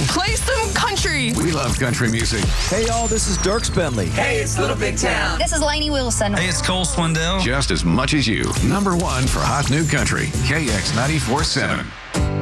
Play some country. We love country music. Hey, y'all, this is Dirk Bentley. Hey, it's Little Big Town. This is Lainey Wilson. Hey, it's Cole Swindell. Just as much as you. Number one for hot new country. KX 94.7.